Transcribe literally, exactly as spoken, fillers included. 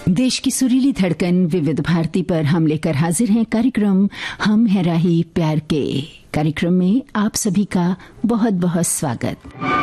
देश की सुरीली धड़कन विविध भारती पर हम लेकर हाजिर हैं कार्यक्रम हम हैं राही प्यार के। कार्यक्रम में आप सभी का बहुत बहुत स्वागत।